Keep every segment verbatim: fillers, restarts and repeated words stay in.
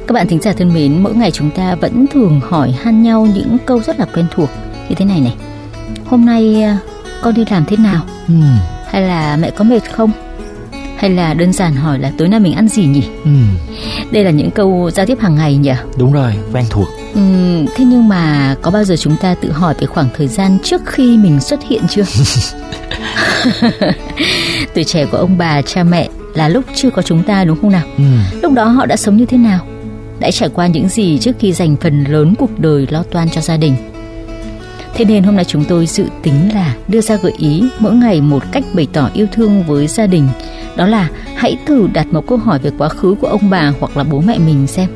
Các bạn thính giả thân mến, mỗi ngày chúng ta vẫn thường hỏi han nhau những câu rất là quen thuộc như thế này này: hôm nay con đi làm thế nào? ừ. Hay là mẹ có mệt không? Hay là đơn giản hỏi là tối nay mình ăn gì nhỉ? ừ. Đây là những câu giao tiếp hàng ngày nhỉ? Đúng rồi, quen thuộc. ừ, Thế nhưng mà có bao giờ chúng ta tự hỏi về khoảng thời gian trước khi mình xuất hiện chưa? Tuổi trẻ của ông bà, cha mẹ là lúc chưa có chúng ta, đúng không nào? ừ. Lúc đó họ đã sống như thế nào? Đã trải qua những gì trước khi dành phần lớn cuộc đời lo toan cho gia đình? Thế nên hôm nay chúng tôi dự tính là đưa ra gợi ý mỗi ngày một cách bày tỏ yêu thương với gia đình. Đó là hãy thử đặt một câu hỏi về quá khứ của ông bà hoặc là bố mẹ mình xem.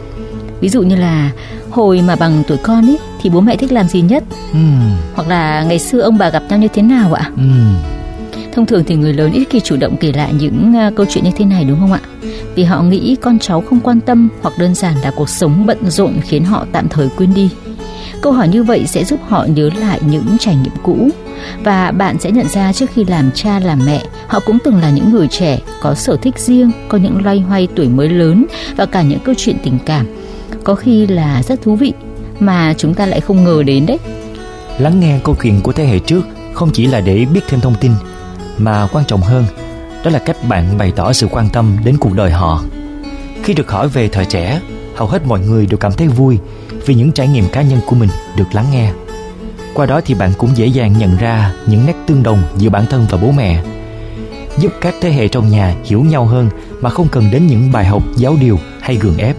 Ví dụ như là hồi mà bằng tuổi con ấy thì bố mẹ thích làm gì nhất? ừ. Hoặc là ngày xưa ông bà gặp nhau như thế nào ạ? ừ. Thông thường thì người lớn ít khi chủ động kể lại những uh, câu chuyện như thế này, đúng không ạ? Vì họ nghĩ con cháu không quan tâm, hoặc đơn giản là cuộc sống bận rộn khiến họ tạm thời quên đi. Câu hỏi như vậy sẽ giúp họ nhớ lại những trải nghiệm cũ. Và bạn sẽ nhận ra trước khi làm cha làm mẹ, họ cũng từng là những người trẻ có sở thích riêng, có những loay hoay tuổi mới lớn và cả những câu chuyện tình cảm có khi là rất thú vị mà chúng ta lại không ngờ đến đấy. Lắng nghe câu chuyện của thế hệ trước không chỉ là để biết thêm thông tin, mà quan trọng hơn đó là cách bạn bày tỏ sự quan tâm đến cuộc đời họ. Khi được hỏi về thời trẻ, hầu hết mọi người đều cảm thấy vui vì những trải nghiệm cá nhân của mình được lắng nghe. Qua đó thì bạn cũng dễ dàng nhận ra những nét tương đồng giữa bản thân và bố mẹ, giúp các thế hệ trong nhà hiểu nhau hơn mà không cần đến những bài học giáo điều hay gượng ép.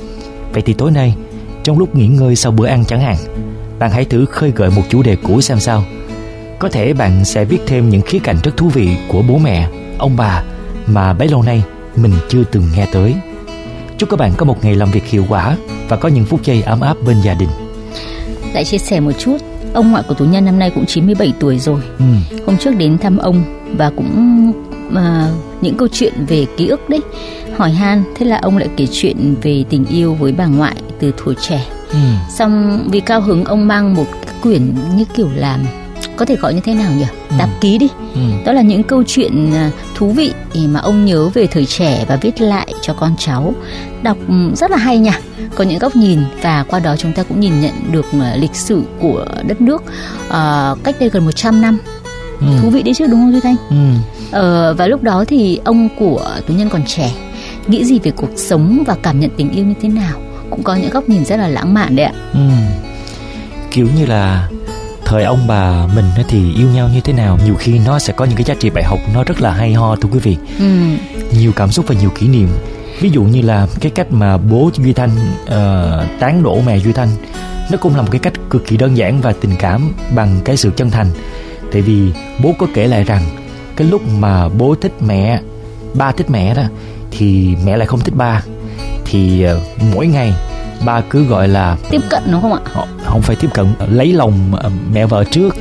Vậy thì tối nay, trong lúc nghỉ ngơi sau bữa ăn chẳng hạn, bạn hãy thử khơi gợi một chủ đề cũ xem sao. Có thể bạn sẽ biết thêm những khía cạnh rất thú vị của bố mẹ, ông bà mà bấy lâu nay mình chưa từng nghe tới. Chúc các bạn có một ngày làm việc hiệu quả và có những phút giây ấm áp bên gia đình. Lại chia sẻ một chút, ông ngoại của Tú Nhân năm nay cũng chín mươi bảy tuổi rồi. ừ. Hôm trước đến thăm ông và cũng mà những câu chuyện về ký ức đấy, hỏi han. Thế là ông lại kể chuyện về tình yêu với bà ngoại từ thuở trẻ. ừ. Xong vì cao hứng, ông mang một cái quyển như kiểu là, có thể gọi như thế nào nhỉ? Ừ. Tạp ký đi. ừ. Đó là những câu chuyện thú vị mà ông nhớ về thời trẻ và viết lại cho con cháu. Đọc rất là hay nha, có những góc nhìn, và qua đó chúng ta cũng nhìn nhận được lịch sử của đất nước uh, cách đây gần một trăm năm. ừ. Thú vị đấy chứ, đúng không Duy Thanh? ừ. uh, Và lúc đó thì ông của Tú Nhân còn trẻ, nghĩ gì về cuộc sống và cảm nhận tình yêu như thế nào, cũng có những góc nhìn rất là lãng mạn đấy ạ. ừ. Kiểu như là thời ông bà mình thì yêu nhau như thế nào, nhiều khi nó sẽ có những cái giá trị bài học nó rất là hay ho, thưa quý vị. ừ. Nhiều cảm xúc và nhiều kỷ niệm. Ví dụ như là cái cách mà bố Duy Thanh uh, tán đổ mẹ Duy Thanh, nó cũng là một cái cách cực kỳ đơn giản và tình cảm bằng cái sự chân thành. Tại vì bố có kể lại rằng cái lúc mà bố thích mẹ, ba thích mẹ đó, thì mẹ lại không thích ba. Thì uh, mỗi ngày ba cứ gọi là tiếp cận, đúng không ạ? Không phải tiếp cận, lấy lòng mẹ vợ trước.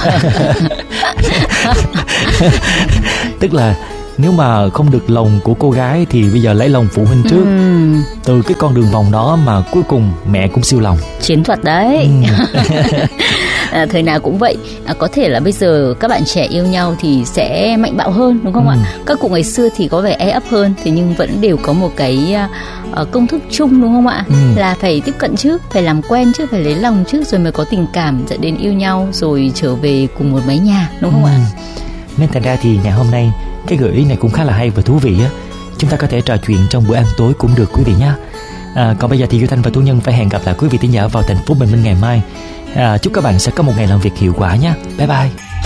Tức là nếu mà không được lòng của cô gái thì bây giờ lấy lòng phụ huynh trước. ừ. Từ cái con đường vòng đó mà cuối cùng mẹ cũng siêu lòng. Chiến thuật đấy. ừ. à, Thời nào cũng vậy. à, Có thể là bây giờ các bạn trẻ yêu nhau thì sẽ mạnh bạo hơn, đúng không ừ. ạ? Các cụ ngày xưa thì có vẻ e ấp hơn, thế nhưng vẫn đều có một cái uh, công thức chung, đúng không ạ? ừ. Là phải tiếp cận trước, phải làm quen trước, phải lấy lòng trước, rồi mới có tình cảm dẫn đến yêu nhau, rồi trở về cùng một mái nhà, đúng không ừ. ạ? Nên thành ra thì ngày hôm nay cái gợi ý này cũng khá là hay và thú vị á. Chúng ta có thể trò chuyện trong bữa ăn tối cũng được quý vị nhé. à, Còn bây giờ thì Duy Thanh và Tú Nhân phải hẹn gặp lại quý vị thính giả vào thành phố Bình Minh ngày mai. à, Chúc các bạn sẽ có một ngày làm việc hiệu quả nhé. Bye bye.